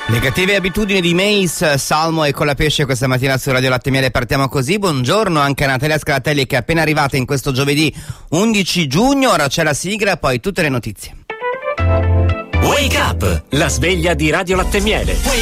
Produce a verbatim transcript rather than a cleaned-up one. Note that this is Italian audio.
Le cattive abitudini di Mace, Salmo e Colapesce questa mattina su Radio Latte Miele. Partiamo così. Buongiorno anche a Natalia Scalatelli che è appena arrivata in questo giovedì undici giugno. Ora c'è la sigla, poi tutte le notizie. Wake up! La sveglia di Radio Latte Miele.